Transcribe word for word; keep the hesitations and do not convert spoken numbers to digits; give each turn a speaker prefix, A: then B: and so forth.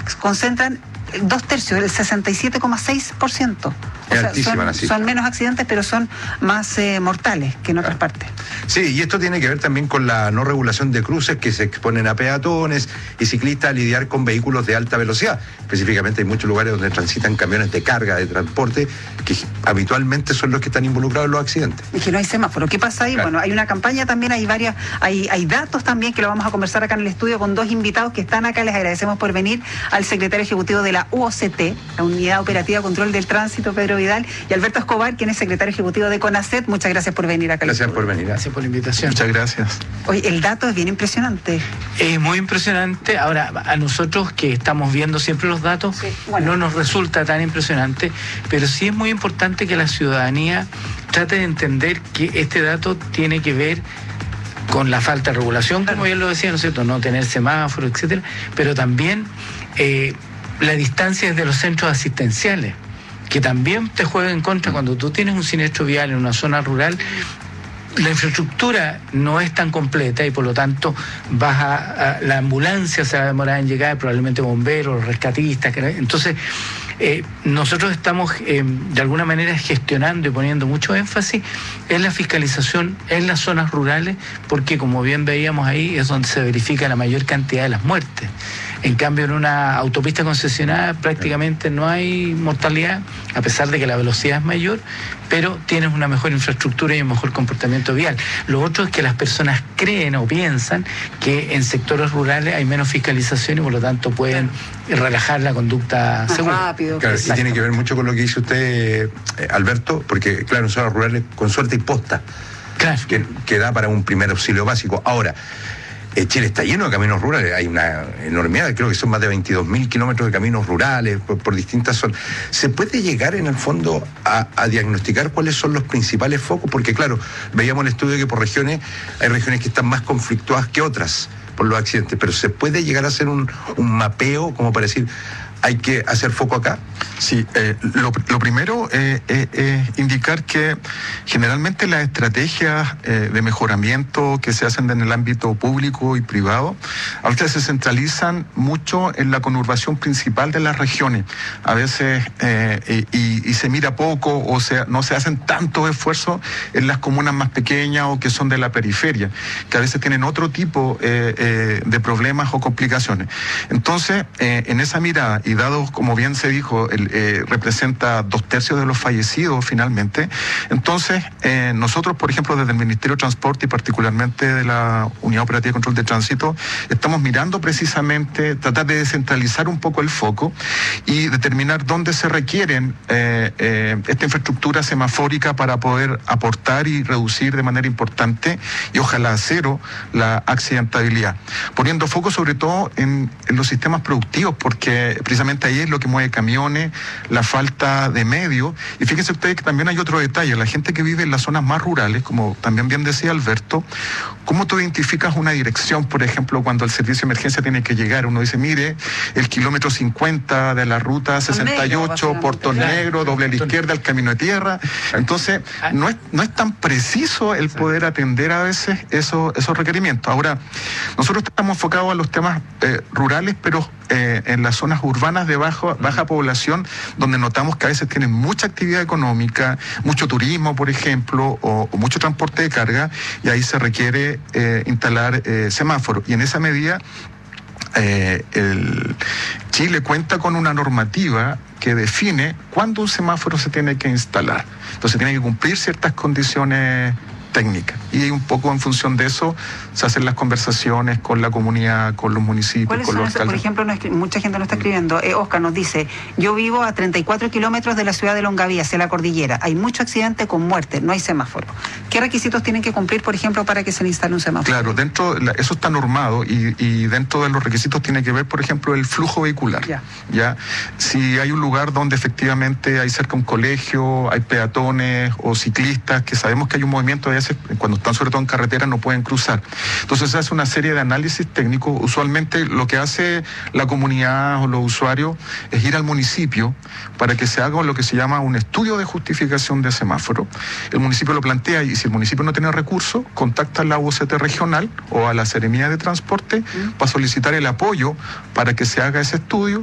A: concentran dos tercios, el sesenta y siete coma seis por ciento. O
B: Es
A: sea,
B: altísima
A: son,
B: la cifra.
A: son menos accidentes, pero son más eh, mortales que en otras
B: Claro.
A: partes.
B: Sí, y esto tiene que ver también con la no regulación de cruces que se exponen a peatones y ciclistas a lidiar con vehículos de alta velocidad. Específicamente hay muchos lugares donde transitan camiones de carga, de transporte, que habitualmente son los que están involucrados en los accidentes.
A: Es que no hay semáforo. ¿Qué pasa ahí?
B: Claro.
A: Bueno, hay una campaña también, hay varias, hay, hay datos también que lo vamos a conversar acá en el estudio con dos invitados que están acá. Les agradecemos por venir, al secretario ejecutivo de la U O C T, la Unidad Operativa de Control del Tránsito, Pedro Vidal, y Alberto Escobar, quien es secretario ejecutivo de CONACET. Muchas gracias por venir acá al
B: Gracias
A: estudio.
B: por venir.
C: Gracias por la invitación.
D: Muchas gracias.
A: Oye, el dato es bien impresionante.
C: Es muy impresionante. Ahora, a nosotros que estamos viendo siempre los datos,
A: Sí, bueno.
C: no nos resulta tan impresionante, pero sí es muy importante que la ciudadanía trate de entender que este dato tiene que ver con la falta de regulación, como bien lo decía, ¿no es cierto? No tener semáforos, etcétera, pero también eh, la distancia desde los centros asistenciales, que también te juega en contra cuando tú tienes un siniestro vial en una zona rural. La infraestructura no es tan completa y por lo tanto vas a, a la ambulancia se va a demorar en llegar, probablemente bomberos, rescatistas. Entonces, eh, nosotros estamos eh, de alguna manera gestionando y poniendo mucho énfasis en la fiscalización en las zonas rurales, porque como bien veíamos ahí es donde se verifica la mayor cantidad de las muertes. En cambio, en una autopista concesionada prácticamente no hay mortalidad, a pesar de que la velocidad es mayor, pero tienes una mejor infraestructura y un mejor comportamiento vial. Lo otro es que las personas creen o piensan que en sectores rurales hay menos fiscalización y por lo tanto pueden relajar la conducta
A: Más
C: segura.
A: rápido.
B: Claro, y tiene que ver mucho con lo que dice usted, eh, Alberto, porque claro, en zonas rurales con suerte y posta,
C: Claro.
B: que, que da para un primer auxilio básico. Ahora, Eh, Chile está lleno de caminos rurales, hay una enormidad, creo que son más de veintidós mil kilómetros de caminos rurales por, por distintas zonas. ¿Se puede llegar en el fondo a, a diagnosticar cuáles son los principales focos? Porque claro, veíamos en el estudio que por regiones hay regiones que están más conflictuadas que otras por los accidentes, pero ¿se puede llegar a hacer un, un mapeo como para decir hay que hacer foco acá?
D: Sí, eh, lo, lo primero es eh, eh, indicar que generalmente las estrategias eh, de mejoramiento que se hacen en el ámbito público y privado, a veces se centralizan mucho en la conurbación principal de las regiones. A veces eh, y, y se mira poco o sea, no se hacen tantos esfuerzos en las comunas más pequeñas o que son de la periferia, que a veces tienen otro tipo eh, eh, de problemas o complicaciones. Entonces, eh, en esa mirada, y dado, como bien se dijo, el, eh, representa dos tercios de los fallecidos finalmente, entonces eh, nosotros, por ejemplo, desde el Ministerio de Transporte y particularmente de la Unidad Operativa de Control de Tránsito, estamos mirando precisamente, tratar de descentralizar un poco el foco y determinar dónde se requieren eh, eh, esta infraestructura semafórica para poder aportar y reducir de manera importante y ojalá a cero la accidentabilidad, poniendo foco sobre todo en, en los sistemas productivos, porque precisamente ahí es lo que mueve camiones, la falta de medios. Y fíjense ustedes que también hay otro detalle, la gente que vive en las zonas más rurales, como también bien decía Alberto, ¿cómo tú identificas una dirección, por ejemplo, cuando el servicio de emergencia tiene que llegar? Uno dice, mire, el kilómetro cincuenta de la ruta sesenta y ocho, Puerto Negro, doble a la izquierda, el camino de tierra. Entonces, no es, no es tan preciso el poder atender a veces esos, esos requerimientos. Ahora, nosotros estamos enfocados a los temas eh, rurales, pero eh, en las zonas urbanas de bajo, baja población, donde notamos que a veces tienen mucha actividad económica, mucho turismo, por ejemplo, o, o mucho transporte de carga, y ahí se requiere eh, instalar eh, semáforos. Y en esa medida, eh, el Chile cuenta con una normativa que define cuándo un semáforo se tiene que instalar. Entonces tiene que cumplir ciertas condiciones técnicas. Y un poco en función de eso se hacen las conversaciones con la comunidad, con los municipios,
A: ¿Cuáles
D: con
A: son
D: los
A: esos?
D: alcaldes.
A: Por ejemplo, no es, mucha gente no está escribiendo. Eh, Oscar nos dice, yo vivo a treinta y cuatro kilómetros de la ciudad de Longaví, hacia la cordillera. Hay mucho accidente con muerte, no hay semáforo. ¿Qué requisitos tienen que cumplir, por ejemplo, para que se le instale un semáforo?
D: Claro, dentro la, eso está normado y, y dentro de los requisitos tiene que ver, por ejemplo, el flujo vehicular.
A: Ya.
D: Ya, si hay un lugar donde efectivamente hay cerca un colegio, hay peatones o ciclistas, que sabemos que hay un movimiento, a veces cuando están sobre todo en carretera no pueden cruzar. Entonces se hace una serie de análisis técnicos. Usualmente lo que hace la comunidad o los usuarios es ir al municipio para que se haga lo que se llama un estudio de justificación de semáforo. El municipio lo plantea y si el municipio no tiene recursos, contacta a la U O C T regional o a la Seremía de Transporte para solicitar el apoyo para que se haga ese estudio